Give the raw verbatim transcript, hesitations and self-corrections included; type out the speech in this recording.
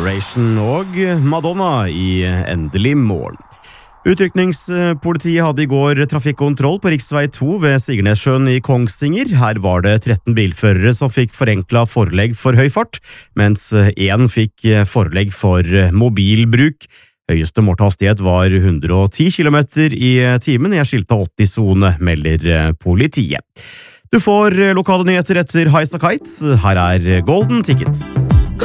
Generation og Madonna i Endelig mål. Utrykningspolitiet hadde i går trafikkontroll på riksvei to ved Sigernessjøen i Kongsvinger. Her var det tretten bilførere som fikk forenklet forelegg for høy fart, mens én fikk forelegg for mobilbruk. Høyeste målt hastighet var hundre og ti kilometer i timen i en skilta åtti-sone, melder politiet. Du får lokale nyheter etter Highasakite. Her er Golden Tickets.